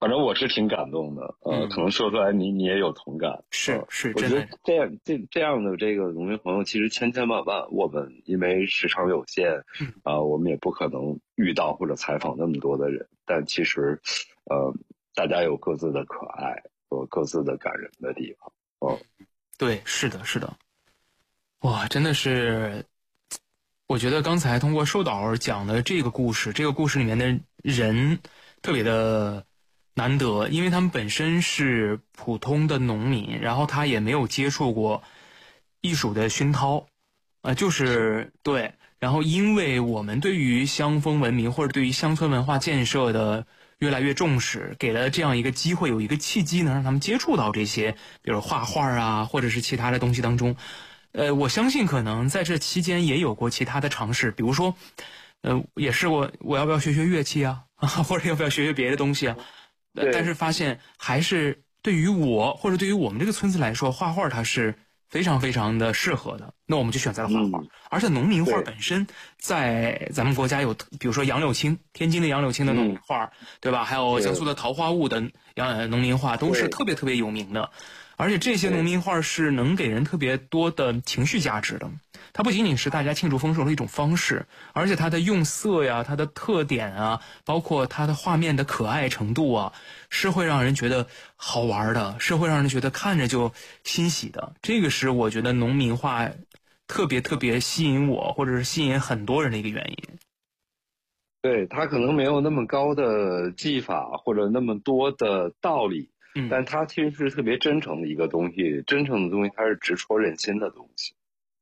反正我是挺感动的，可能说出来你也有同感。 是， 我觉真的。 得这样的这个农民朋友其实千千万万，我们因为时长有限，我们也不可能遇到或者采访那么多的人，但其实，大家有各自的可爱和各自的感人的地方。 对，是的，是的。哇，真的是，我觉得刚才通过寿导讲的这个故事里面的人特别的难得，因为他们本身是普通的农民，然后他也没有接触过艺术的熏陶，就是对。然后因为我们对于乡风文明或者对于乡村文化建设的越来越重视，给了这样一个机会，有一个契机能让他们接触到这些，比如画画啊，或者是其他的东西当中。我相信可能在这期间也有过其他的尝试，比如说，也试过我要不要学乐器啊，或者要不要学别的东西啊。但是发现还是对于我或者对于我们这个村子来说，画画它是非常非常的适合的。那我们就选择了画画，而且农民画本身在咱们国家有，比如说杨柳青，天津的杨柳青的农民画，对吧？还有江苏的桃花坞的农民画，都是特别特别有名的。而且这些农民画是能给人特别多的情绪价值的，它不仅仅是大家庆祝丰收的一种方式，而且它的用色呀、它的特点啊，包括它的画面的可爱程度啊，是会让人觉得好玩的，是会让人觉得看着就欣喜的。这个是我觉得农民画特别特别吸引我，或者是吸引很多人的一个原因。 对，它可能没有那么高的技法或者那么多的道理。但它其实是特别真诚的一个东西，真诚的东西它是直戳人心的东西。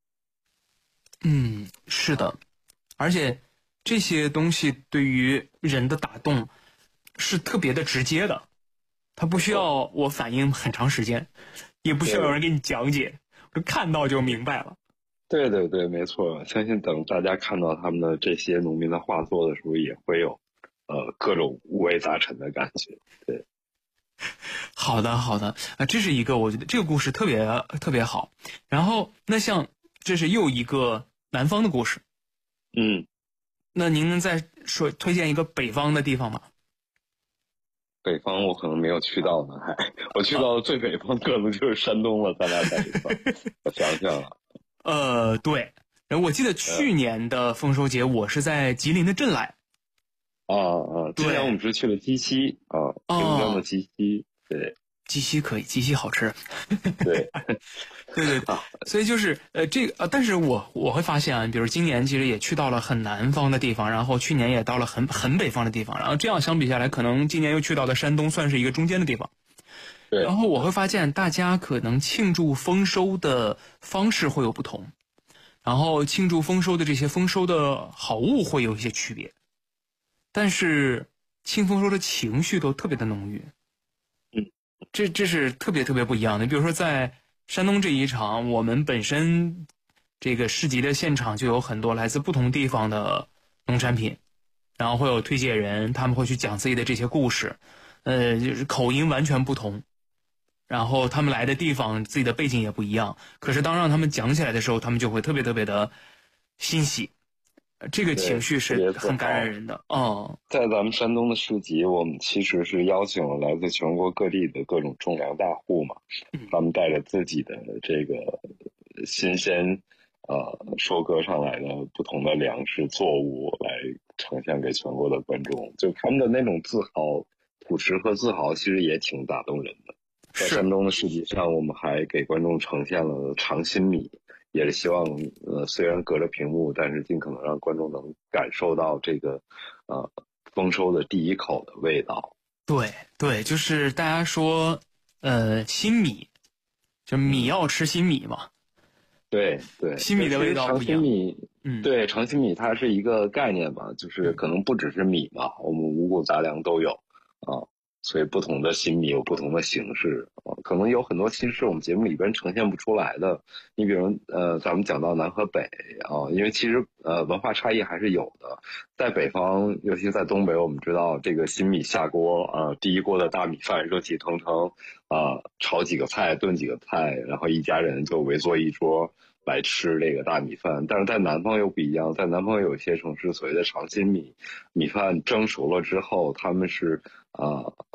是的，而且这些东西对于人的打动是特别的直接的，它不需要我反应很长时间，也不需要有人给你讲解，我看到就明白了。 对对对，没错。相信等大家看到他们的这些农民的画作的时候，也会有各种五味杂陈的感觉。对。 好的，好的，这是一个我觉得这个故事特别特别好。然后，那像这是又一个南方的故事，那您能再推荐一个北方的地方吗？ 北方我可能没有去到呢，我去到最北方可能就是山东了。咱俩在一块，我想想啊， 对，我记得去年的丰收节，我是在吉林的镇来。 之前我们是去了鸡西平江的鸡西，对。 鸡西可以，鸡西好吃。 对， 对，所以就是这个但是我会发现啊，比如今年其实也去到了很南方的地方，然后去年也到了很北方的地方，然后这样相比下来，可能今年又去到了山东，算是一个中间的地方。 对。 然后我会发现大家可能庆祝丰收的方式会有不同，然后庆祝丰收的这些丰收的好物会有一些区别，但是庆丰收的情绪都特别的浓郁。这是特别特别不一样的。比如说在山东这一场，我们本身这个市集的现场就有很多来自不同地方的农产品，然后会有推介人，他们会去讲自己的这些故事，就是口音完全不同，然后他们来的地方自己的背景也不一样，可是当让他们讲起来的时候，他们就会特别特别的欣喜。这个情绪是很感染人的。 在咱们山东的市集，我们其实是邀请了来自全国各地的各种种粮大户嘛，他们带着自己的这个新鲜收割上来的不同的粮食作物来呈现给全国的观众，就他们的那种自豪、朴实和自豪，其实也挺打动人的。在山东的市集上，我们还给观众呈现了尝新米。也是希望虽然隔着屏幕，但是尽可能让观众能感受到这个丰收的第一口的味道。 对，就是大家说新米，就米要吃新米嘛。 对， 新米的味道不一样。 尝新米，对，尝新米它是一个概念吧，就是可能不只是米嘛，我们五谷杂粮都有所以不同的新米有不同的形式可能有很多其实是我们节目里边呈现不出来的。你比如咱们讲到南和北因为其实文化差异还是有的。在北方，尤其在东北，我们知道这个新米下锅第一锅的大米饭热气腾腾炒几个菜炖几个菜，然后一家人就围坐一桌来吃这个大米饭。但是在南方又不一样，在南方有一些城市所谓的尝新米饭蒸熟了之后，他们是